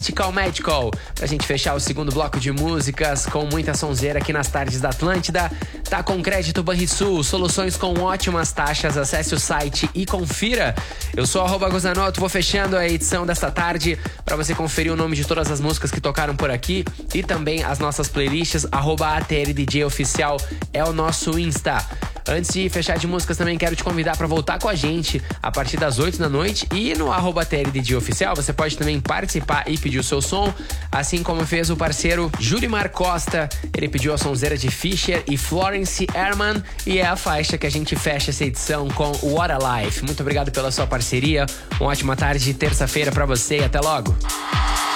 Magical. Pra gente fechar o segundo bloco de músicas com muita sonzeira aqui nas tardes da Atlântida. Tá com crédito Banrisul, soluções com ótimas taxas. Acesse o site e confira. Eu sou @Gozanoto, vou fechando a edição desta tarde pra você conferir o nome de todas as músicas que tocaram por aqui e também as nossas playlists. @ATLDJ Oficial é o nosso Insta. Antes de fechar de músicas, também quero te convidar para voltar com a gente a partir das 8 da noite. E no @TLDJ Oficial você pode também participar e pedir o seu som, assim como fez o parceiro Julimar Costa. Ele pediu a sonzeira de Fisher e Florence Herman, e é a faixa que a gente fecha essa edição com What a Life. Muito obrigado pela sua parceria, uma ótima tarde de terça-feira para você e até logo.